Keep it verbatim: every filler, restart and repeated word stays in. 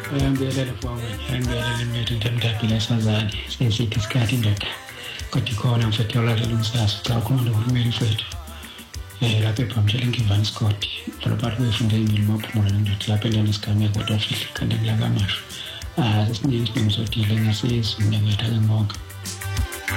Ayambiyelele mfowethu, ayambiyelele mnethu ntemthaphile esazane. Sesithi isikhathi indoda. Kodwa ikhona mfethu yolazela umsasa. Cha khona lo humeli mfethu. Eh lapha ephambili ngivani Scott. Phela bathi befunde imini maphumula nendoda lapha endeni isigameko kodwa ufihla ikhanda lakamasho. Ah sesiningi isidingo sodile ngasizwe ngiyathanda ngonke.